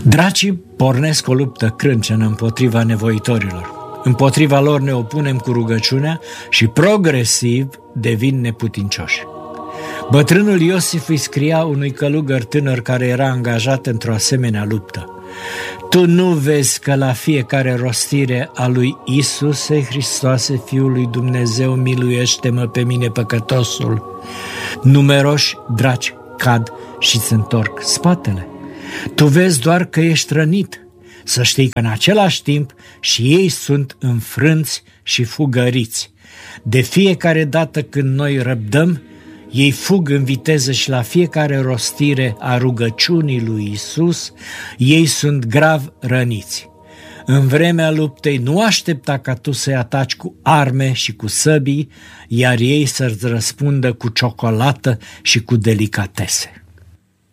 Dracii pornesc o luptă crâncenă împotriva nevoitorilor. Împotriva lor ne opunem cu rugăciunea și progresiv devin neputincioși. Bătrânul Iosif îi scria unui călugăr tânăr care era angajat într-o asemenea luptă: tu nu vezi că la fiecare rostire a lui Iisuse Hristoase, Fiul lui Dumnezeu, miluiește-mă pe mine păcătosul, numeroși draci cad și se întorc spatele. Tu vezi doar că ești rănit, să știi că în același timp și ei sunt înfrânți și fugăriți. De fiecare dată când noi răbdăm, ei fug în viteză și la fiecare rostire a rugăciunii lui Iisus, ei sunt grav răniți. În vremea luptei nu aștepta ca tu să-i ataci cu arme și cu săbii, iar ei să-ți răspundă cu ciocolată și cu delicatese.